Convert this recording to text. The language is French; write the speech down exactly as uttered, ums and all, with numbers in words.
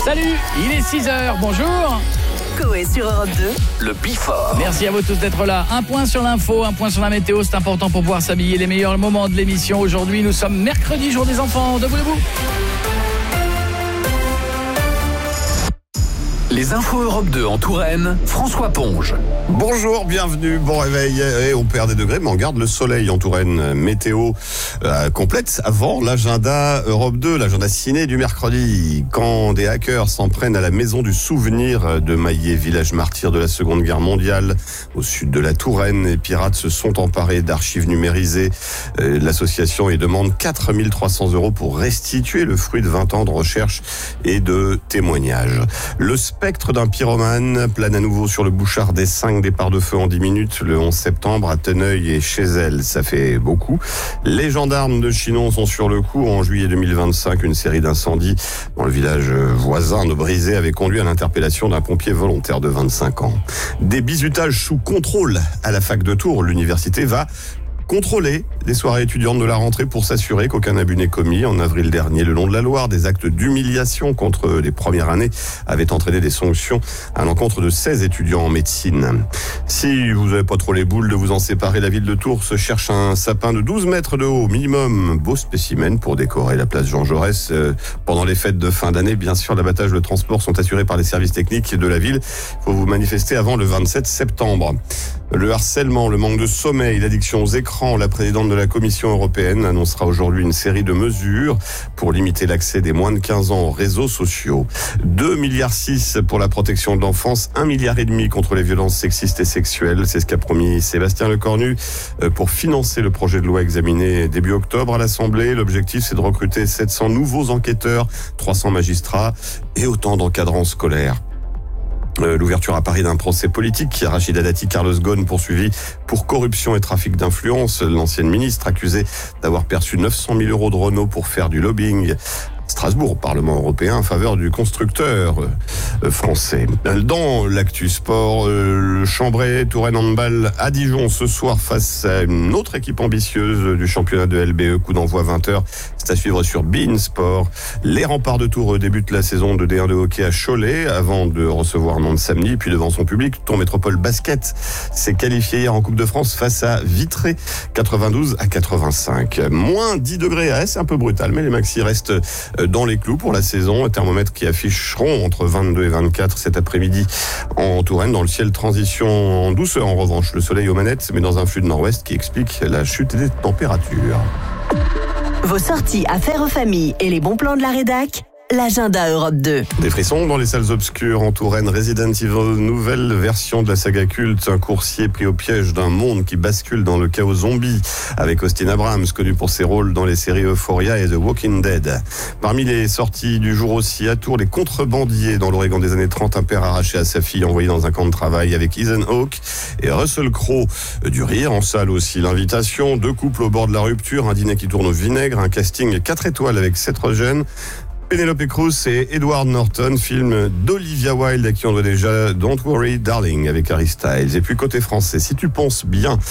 Salut, il est six heures, bonjour. Coé sur Europe deux. Le Before. Merci à vous tous d'être là. Un point sur l'info, un point sur la météo, c'est important pour pouvoir s'habiller. Les meilleurs moments de l'émission. Aujourd'hui, nous sommes mercredi, jour des enfants. Debout, debout. Les infos Europe deux en Touraine, François Ponge. Bonjour, bienvenue, bon réveil. Et on perd des degrés, mais on garde le soleil en Touraine. Météo euh, complète avant l'agenda Europe deux, l'agenda ciné du mercredi. Quand des hackers s'en prennent à la maison du souvenir de Maillé, village martyr de la Seconde Guerre mondiale, au sud de la Touraine, les pirates se sont emparés d'archives numérisées. Euh, l'association y demande quatre mille trois cents euros pour restituer le fruit de vingt ans de recherche et de témoignages. Le spectre d'un pyromane plane à nouveau sur le Bouchard des cinq départs de feu en dix minutes le onze septembre à Teneuil et Chézelles. Ça fait beaucoup. Les gendarmes de Chinon sont sur le coup. En juillet deux mille vingt-cinq, une série d'incendies dans le village voisin de Brisé avait conduit à l'interpellation d'un pompier volontaire de vingt-cinq ans. Des bizutages sous contrôle à la fac de Tours. L'université va contrôler les soirées étudiantes de la rentrée pour s'assurer qu'aucun abus n'est commis. En avril dernier, le long de la Loire, des actes d'humiliation contre les premières années avaient entraîné des sanctions à l'encontre de seize étudiants en médecine. Si vous n'avez pas trop les boules de vous en séparer, la ville de Tours se cherche un sapin de douze mètres de haut minimum. Beau spécimen pour décorer la place Jean Jaurès. Pendant les fêtes de fin d'année, bien sûr, l'abattage et le transport sont assurés par les services techniques de la ville. Il faut vous manifester avant le vingt-sept septembre. Le harcèlement, le manque de sommeil, l'addiction aux écrans. La présidente de la Commission européenne annoncera aujourd'hui une série de mesures pour limiter l'accès des moins de quinze ans aux réseaux sociaux. deux virgule six milliards pour la protection de l'enfance, un virgule cinq milliard contre les violences sexistes et sexuelles. C'est ce qu'a promis Sébastien Lecornu pour financer le projet de loi examiné début octobre à l'Assemblée. L'objectif, c'est de recruter sept cents nouveaux enquêteurs, trois cents magistrats et autant d'encadrants scolaires. L'ouverture à Paris d'un procès politique. Rachida Dati, Carlos Ghosn poursuivi pour corruption et trafic d'influence. L'ancienne ministre accusée d'avoir perçu neuf cent mille euros de Renault pour faire du lobbying. Strasbourg, au Parlement européen, en faveur du constructeur français. Dans l'actu sport, le Chambray Touraine Handball à Dijon ce soir face à une autre équipe ambitieuse du championnat de L B E. Coup d'envoi vingt heures. C'est à suivre sur beIN Sport. Les Remparts de Tours débutent la saison de D un de hockey à Cholet avant de recevoir Nantes samedi. Puis devant son public, Tours Métropole Basket s'est qualifié hier en Coupe de France face à Vitré, quatre-vingt-douze à quatre-vingt-cinq. Moins dix degrés, ah, c'est un peu brutal, mais les maxi restent dans les clous pour la saison. Thermomètres qui afficheront entre vingt-deux et vingt-quatre cet après-midi en Touraine. Dans le ciel, transition en douceur en revanche. Le soleil aux manettes, mais dans un flux de nord-ouest qui explique la chute des températures. Vos sorties affaires aux familles et les bons plans de la rédac, l'agenda Europe deux. Des frissons dans les salles obscures en Touraine. Resident Evil, nouvelle version de la saga culte. Un coursier pris au piège d'un monde qui bascule dans le chaos zombie. Avec Austin Abrams, connu pour ses rôles dans les séries Euphoria et The Walking Dead. Parmi les sorties du jour aussi à Tours, les contrebandiers dans l'Oregon des années trente. Un père arraché à sa fille envoyé dans un camp de travail avec Ethan Hawke et Russell Crowe. Du rire en salle aussi. L'invitation, deux couples au bord de la rupture. Un dîner qui tourne au vinaigre. Un casting quatre étoiles avec sept jeunes. Penelope Cruz et Edward Norton, film d'Olivia Wilde à qui on doit déjà Don't Worry Darling avec Harry Styles. Et puis côté français, si tu penses bien